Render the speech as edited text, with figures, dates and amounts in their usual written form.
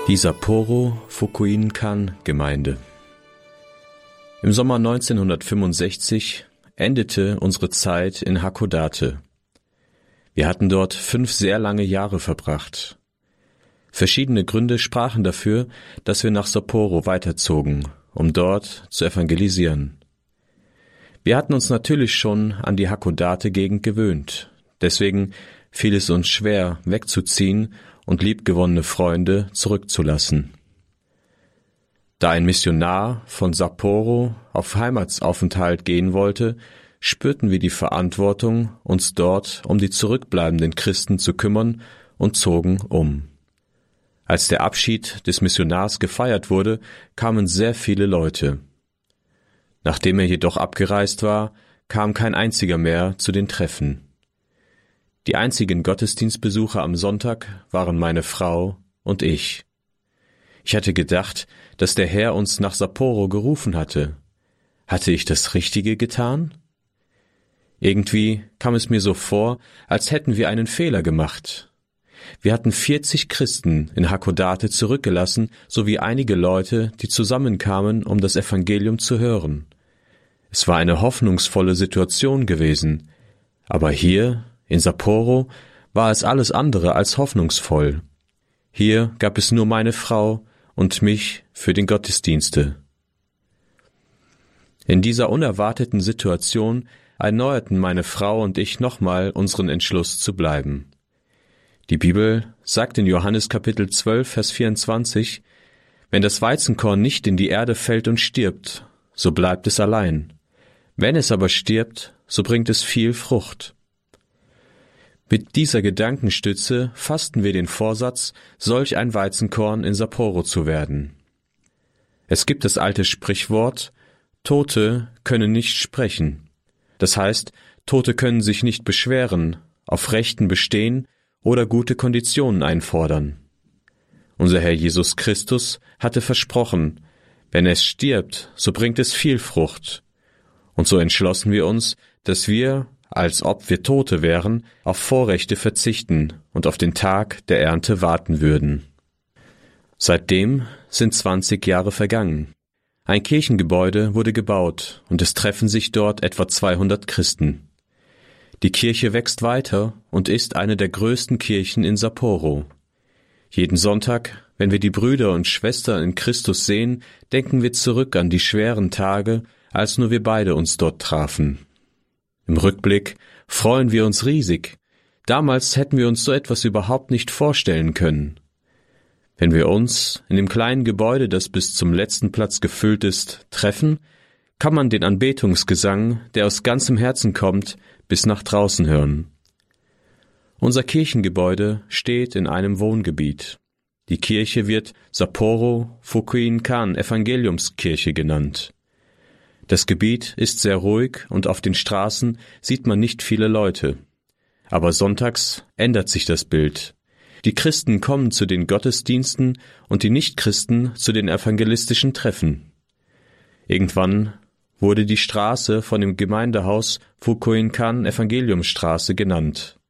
Die Sapporo Fukuin-kan-Gemeinde. Im Sommer 1965 endete unsere Zeit in Hakodate. Wir hatten dort 5 sehr lange Jahre verbracht. Verschiedene Gründe sprachen dafür, dass wir nach Sapporo weiterzogen, um dort zu evangelisieren. Wir hatten uns natürlich schon an die Hakodate-Gegend gewöhnt. Deswegen fiel es uns schwer, wegzuziehen und liebgewonnene Freunde zurückzulassen. Da ein Missionar von Sapporo auf Heimatsaufenthalt gehen wollte, spürten wir die Verantwortung, uns dort um die zurückbleibenden Christen zu kümmern und zogen um. Als der Abschied des Missionars gefeiert wurde, kamen sehr viele Leute. Nachdem er jedoch abgereist war, kam kein einziger mehr zu den Treffen. Die einzigen Gottesdienstbesucher am Sonntag waren meine Frau und ich. Ich hatte gedacht, dass der Herr uns nach Sapporo gerufen hatte. Hatte ich das Richtige getan? Irgendwie kam es mir so vor, als hätten wir einen Fehler gemacht. Wir hatten 40 Christen in Hakodate zurückgelassen, sowie einige Leute, die zusammenkamen, um das Evangelium zu hören. Es war eine hoffnungsvolle Situation gewesen, aber hier in Sapporo war es alles andere als hoffnungsvoll. Hier gab es nur meine Frau und mich für den Gottesdienste. In dieser unerwarteten Situation erneuerten meine Frau und ich nochmal unseren Entschluss zu bleiben. Die Bibel sagt in Johannes Kapitel 12, Vers 24, wenn das Weizenkorn nicht in die Erde fällt und stirbt, so bleibt es allein. Wenn es aber stirbt, so bringt es viel Frucht. Mit dieser Gedankenstütze fassten wir den Vorsatz, solch ein Weizenkorn in Sapporo zu werden. Es gibt das alte Sprichwort, Tote können nicht sprechen. Das heißt, Tote können sich nicht beschweren, auf Rechten bestehen oder gute Konditionen einfordern. Unser Herr Jesus Christus hatte versprochen, wenn es stirbt, so bringt es viel Frucht. Und so entschlossen wir uns, dass wir, als ob wir Tote wären, auf Vorrechte verzichten und auf den Tag der Ernte warten würden. Seitdem sind 20 Jahre vergangen. Ein Kirchengebäude wurde gebaut und es treffen sich dort etwa 200 Christen. Die Kirche wächst weiter und ist eine der größten Kirchen in Sapporo. Jeden Sonntag, wenn wir die Brüder und Schwestern in Christus sehen, denken wir zurück an die schweren Tage, als nur wir beide uns dort trafen. Im Rückblick freuen wir uns riesig. Damals hätten wir uns so etwas überhaupt nicht vorstellen können. Wenn wir uns in dem kleinen Gebäude, das bis zum letzten Platz gefüllt ist, treffen, kann man den Anbetungsgesang, der aus ganzem Herzen kommt, bis nach draußen hören. Unser Kirchengebäude steht in einem Wohngebiet. Die Kirche wird Sapporo Fukuin-kan Evangeliumskirche genannt. Das Gebiet ist sehr ruhig und auf den Straßen sieht man nicht viele Leute. Aber sonntags ändert sich das Bild. Die Christen kommen zu den Gottesdiensten und die Nichtchristen zu den evangelistischen Treffen. Irgendwann wurde die Straße von dem Gemeindehaus Fukuin-kan Evangeliumstraße genannt.